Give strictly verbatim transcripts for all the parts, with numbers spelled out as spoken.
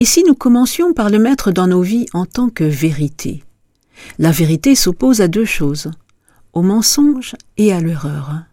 Et si nous commencions par le mettre dans nos vies en tant que vérité? La vérité s'oppose à deux choses, au mensonge et à l'erreur.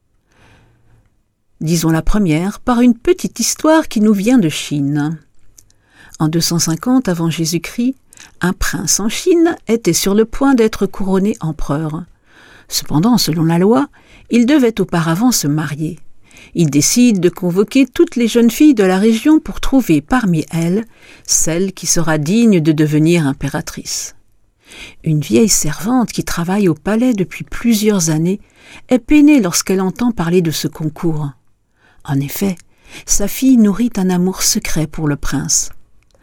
Disons la première par une petite histoire qui nous vient de Chine. En deux cent cinquante avant Jésus-Christ, un prince en Chine était sur le point d'être couronné empereur. Cependant, selon la loi, il devait auparavant se marier. Il décide de convoquer toutes les jeunes filles de la région pour trouver parmi elles celle qui sera digne de devenir impératrice. Une vieille servante qui travaille au palais depuis plusieurs années est peinée lorsqu'elle entend parler de ce concours. En effet, sa fille nourrit un amour secret pour le prince.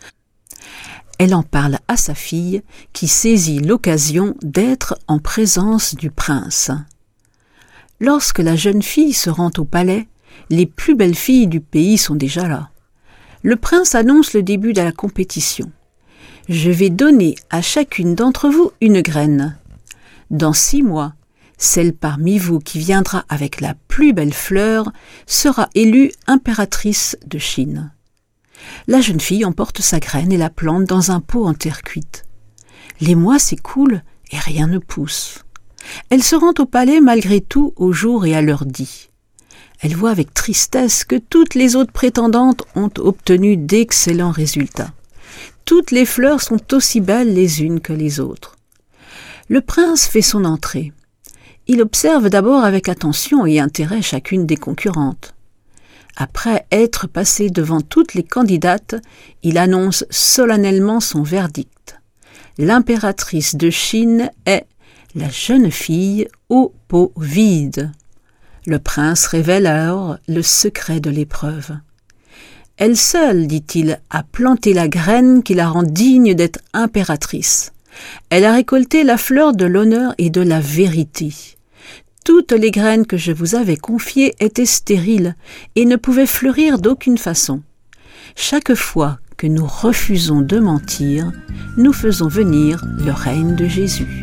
Elle en parle à sa fille qui saisit l'occasion d'être en présence du prince. Lorsque la jeune fille se rend au palais, les plus belles filles du pays sont déjà là. Le prince annonce le début de la compétition. « Je vais donner à chacune d'entre vous une graine. Dans six mois, celle parmi vous qui viendra avec la plus belle fleur sera élue impératrice de Chine. » La jeune fille emporte sa graine et la plante dans un pot en terre cuite. Les mois s'écoulent et rien ne pousse. Elle se rend au palais malgré tout au jour et à l'heure dit. Elle voit avec tristesse que toutes les autres prétendantes ont obtenu d'excellents résultats. Toutes les fleurs sont aussi belles les unes que les autres. Le prince fait son entrée. Il observe d'abord avec attention et intérêt chacune des concurrentes. Après être passé devant toutes les candidates, il annonce solennellement son verdict. L'impératrice de Chine est la jeune fille au pot vide. Le prince révèle alors le secret de l'épreuve. Elle seule, dit-il, a planté la graine qui la rend digne d'être impératrice. Elle a récolté la fleur de l'honneur et de la vérité. Toutes les graines que je vous avais confiées étaient stériles et ne pouvaient fleurir d'aucune façon. Chaque fois que nous refusons de mentir, nous faisons venir le règne de Jésus.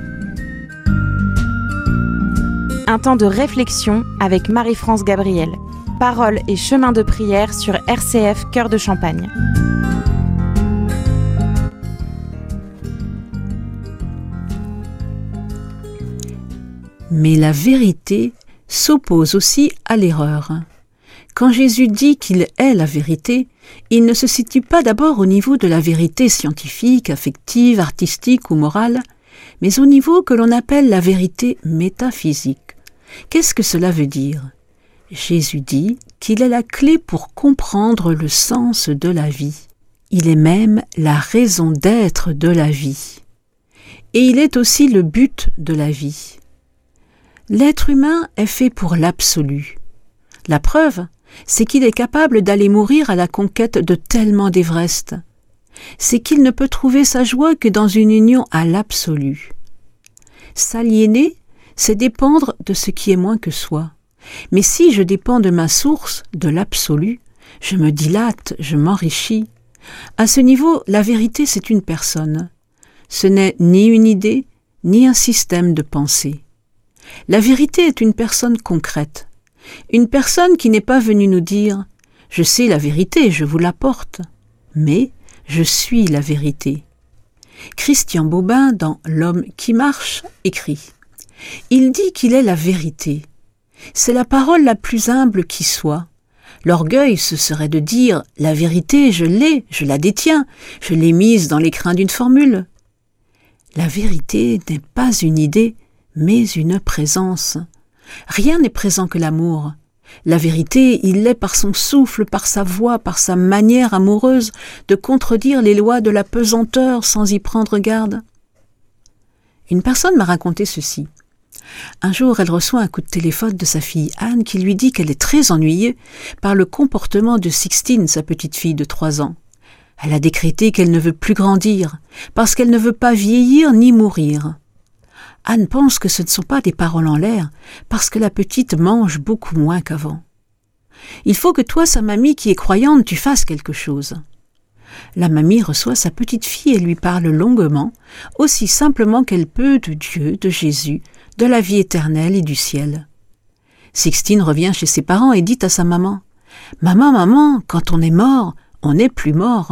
Un temps de réflexion avec Marie-France Gabriel. Paroles et chemin de prière sur R C F Cœur de Champagne. Mais la vérité s'oppose aussi à l'erreur. Quand Jésus dit qu'il est la vérité, il ne se situe pas d'abord au niveau de la vérité scientifique, affective, artistique ou morale, mais au niveau que l'on appelle la vérité métaphysique. Qu'est-ce que cela veut dire? Jésus dit qu'il est la clé pour comprendre le sens de la vie. Il est même la raison d'être de la vie. Et il est aussi le but de la vie. L'être humain est fait pour l'absolu. La preuve, c'est qu'il est capable d'aller mourir à la conquête de tellement d'Everest. C'est qu'il ne peut trouver sa joie que dans une union à l'absolu. S'aliéner, c'est dépendre de ce qui est moins que soi. Mais si je dépends de ma source, de l'absolu, je me dilate, je m'enrichis. À ce niveau, la vérité, c'est une personne. Ce n'est ni une idée, ni un système de pensée. La vérité est une personne concrète. Une personne qui n'est pas venue nous dire « Je sais la vérité, je vous l'apporte », mais « Je suis la vérité ». Christian Bobin, dans L'homme qui marche, écrit « Il dit qu'il est la vérité. C'est la parole la plus humble qui soit. L'orgueil, ce serait de dire « La vérité, je l'ai, je la détiens, je l'ai mise dans l'écrin d'une formule. » La vérité n'est pas une idée, mais une présence. Rien n'est présent que l'amour. La vérité, il l'est par son souffle, par sa voix, par sa manière amoureuse de contredire les lois de la pesanteur sans y prendre garde. Une personne m'a raconté ceci. Un jour, elle reçoit un coup de téléphone de sa fille Anne qui lui dit qu'elle est très ennuyée par le comportement de Sixtine, sa petite fille de trois ans. Elle a décrété qu'elle ne veut plus grandir, parce qu'elle ne veut pas vieillir ni mourir. Anne pense que ce ne sont pas des paroles en l'air, parce que la petite mange beaucoup moins qu'avant. Il faut que toi, sa mamie qui est croyante, tu fasses quelque chose. La mamie reçoit sa petite fille et lui parle longuement, aussi simplement qu'elle peut de Dieu, de Jésus, de la vie éternelle et du ciel. Sixtine revient chez ses parents et dit à sa maman « Maman, maman, quand on est mort, on n'est plus mort. »